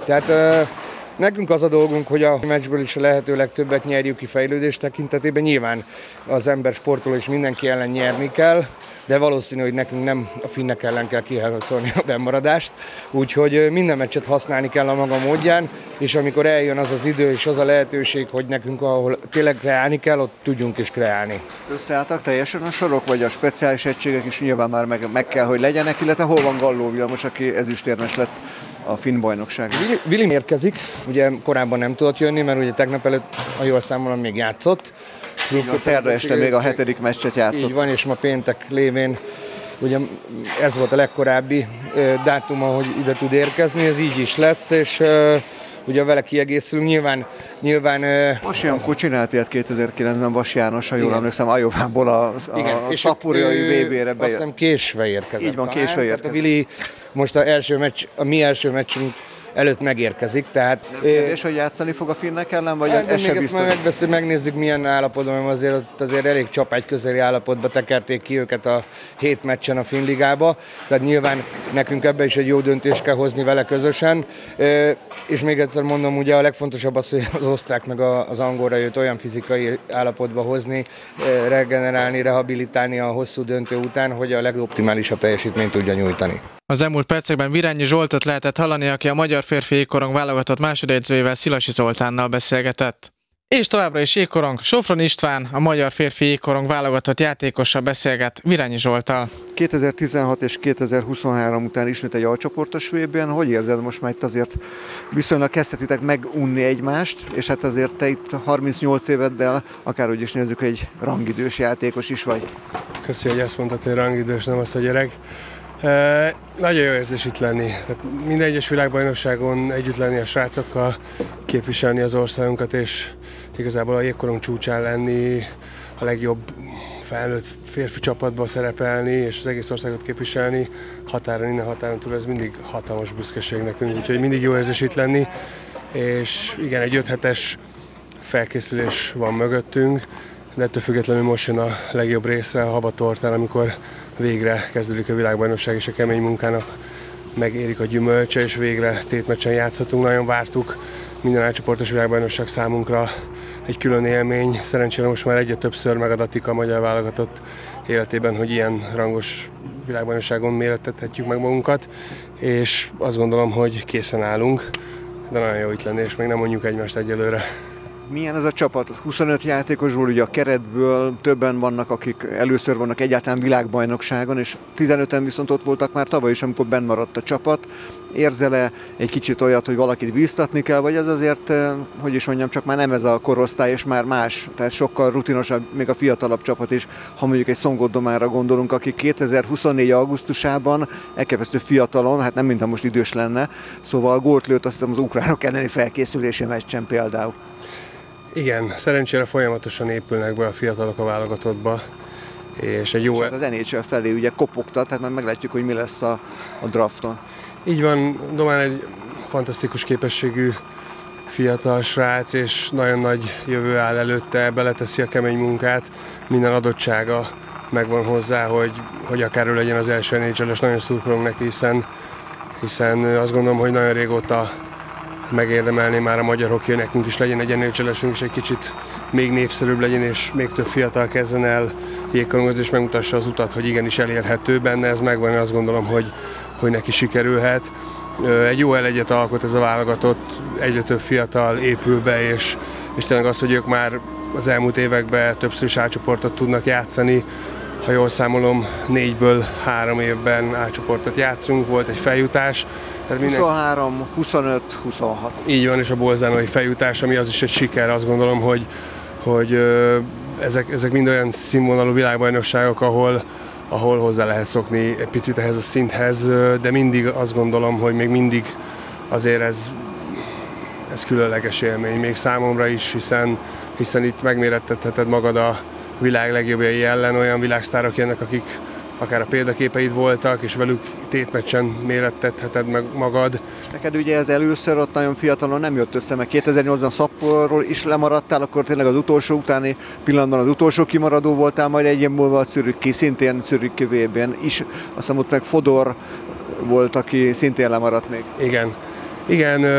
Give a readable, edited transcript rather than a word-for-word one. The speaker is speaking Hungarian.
Tehát nekünk az a dolgunk, hogy a meccsből is a lehető legtöbbet nyerjük ki fejlődés tekintetében. Nyilván az ember sportoló és mindenki ellen nyerni kell, de valószínű, hogy nekünk nem a finnek ellen kell kiharcolni a bennmaradást. Úgyhogy minden meccset használni kell a maga módján, és amikor eljön az az idő és az a lehetőség, hogy nekünk ahol tényleg kreálni kell, ott tudjunk is kreálni. Összeálltak teljesen a sorok, vagy a speciális egységek is nyilván már meg kell, hogy legyenek, illetve hol van Galló Vilmos, aki ezüstérmes lett a finn bajnokságon? Vili érkezik, ugye korábban nem tudott jönni, mert ugye tegnap előtt, ha jól számolom, még játszott. A szerda este még a 7. meccset játszott. Így van, és ma péntek lévén ugye ez volt a legkorábbi dátuma, hogy ide tud érkezni, ez így is lesz, és ugye vele kiegészülünk. Nyilván Vas Jankó csinált ilyet 2009-ben Vas János, ha jól emlékszem, Ajovából a szapurjai VB-re bejött. Azt hiszem késve érkezett. Így van, késve érkezett. A Vili most a mi első meccsünk előtt megérkezik, tehát... Nem kérdés, hogy játszani fog a finnek ellen, vagy ez sem biztos? Megnézzük milyen állapotban, mert azért elég csapágy közeli állapotba tekerték ki őket a 7 meccsen a Finn ligába, tehát nyilván nekünk ebbe is egy jó döntést kell hozni vele közösen, és még egyszer mondom, ugye a legfontosabb az, hogy az osztrák meg az angolra őt olyan fizikai állapotba hozni, regenerálni, rehabilitálni a hosszú döntő után, hogy a legoptimálisabb teljesítményt tudja nyújtani. Az elmúlt percekben Virányi Zsoltot lehetett hallani, aki a magyar férfi jégkorong válogatott másodedzőjével, Szilasi Zoltánnal beszélgetett. És továbbra is jégkorong, Sofroni István, a magyar férfi jégkorong válogatott játékossal beszélget Virányi Zsolttal. 2016 és 2023 után ismét egy alcsoportos VB-n. Hogy érzed, most már itt azért viszonylag kezdhetitek megunni egymást, és hát azért te itt 38 éveddel, akárhogy is nézzük, egy rangidős játékos is vagy. Köszi, hogy ezt mondtad, hogy rangidős, nem az, hogy öreg. Nagyon jó érzés itt lenni. Tehát minden egyes világbajnokságon együtt lenni a srácokkal, képviselni az országunkat, és igazából a jégkorong csúcsán lenni, a legjobb felnőtt férfi csapatban szerepelni, és az egész országot képviselni, innen határon túl, ez mindig hatalmas büszkeség nekünk, úgyhogy mindig jó érzés itt lenni, és igen, egy 5 hetes felkészülés van mögöttünk, de ettől függetlenül most jön a legjobb része, a Habatortán, amikor végre kezdődik a világbajnokság, és a kemény munkának megérik a gyümölcse, és végre tétmeccsen játszhatunk. Nagyon vártuk, minden átcsoportos világbajnokság számunkra egy külön élmény. Szerencsére most már egyre többször megadatik a magyar válogatott életében, hogy ilyen rangos világbajnokságon mérettethetjük meg magunkat, és azt gondolom, hogy készen állunk, de nagyon jó itt lenni, és még nem mondjuk egymást egyelőre. Milyen ez a csapat? 25 játékosból, ugye a keretből többen vannak, akik először vannak egyáltalán világbajnokságon, és 15-en viszont ott voltak már tavaly is, amikor benn maradt a csapat. Érzel-e egy kicsit olyat, hogy valakit bíztatni kell, vagy ez azért, hogy is mondjam, csak már nem ez a korosztály, és már más, tehát sokkal rutinosabb, még a fiatalabb csapat is, ha mondjuk egy Szongoddomára gondolunk, aki 2024. augusztusában elképesztő fiatalon, hát nem mintha most idős lenne, szóval gólt lőtt azt hiszem az ukránok elleni felkészülési meccsen például. Igen, szerencsére folyamatosan épülnek be a fiatalok a válogatottba, és egy jó... És hát az NHL felé ugye kopogtat, tehát már meglátjuk, hogy mi lesz a drafton. Így van, Domán egy fantasztikus képességű fiatal srác, és nagyon nagy jövő áll előtte, beleteszi a kemény munkát, minden adottsága megvan hozzá, hogy akár ő legyen az első NHL-es, nagyon szurkolunk neki, hiszen azt gondolom, hogy nagyon régóta megérdemelné már a magyar hockey, nekünk is legyen egy NHL-esünk, és egy kicsit még népszerűbb legyen, és még több fiatal kezden el jégkorongozni, és megmutassa az utat, hogy igenis elérhető benne, ez megvan, azt gondolom, hogy neki sikerülhet. Egy jó elegyet alkot ez a válogatott, egyre több fiatal épül be, és tényleg az, hogy ők már az elmúlt években többször is átcsoportot tudnak játszani. Ha jól számolom, 4-ből 3 évben átcsoportot játszunk, volt egy feljutás. 23, 25, 26. Így van, és a bolzánói feljutás, ami az is egy siker, azt gondolom, hogy ezek mind olyan színvonalú világbajnokságok, ahol hozzá lehet szokni egy picit ehhez a szinthez, de mindig azt gondolom, hogy még mindig azért ez különleges élmény, még számomra is, hiszen itt megmérettetheted magad a világ legjobbjai ellen, olyan világsztárok jönnek, akik akár a példaképeid voltak, és velük tétmeccsen mérettetheted meg magad. És neked ugye ez először ott nagyon fiatalon nem jött össze, mert 2008-ban Szapporról is lemaradtál, akkor tényleg az utolsó utáni pillanatban az utolsó kimaradó voltál, majd egy év múlva a Zürichi, szintén Zürichi VB-n is, azt hiszem ott meg Fodor volt, aki szintén lemaradt még. Igen,